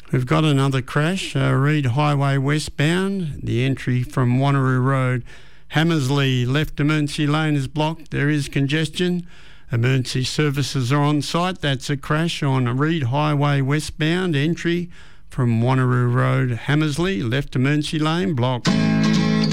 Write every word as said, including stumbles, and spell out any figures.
We've got another crash, uh, Reed Highway westbound. The entry from Wanneroo Road, Hammersley left emergency lane is blocked. There is congestion. Emergency services are on site. That's a crash on Reed Highway westbound, entry from Wanneroo Road, Hammersley left emergency lane blocked.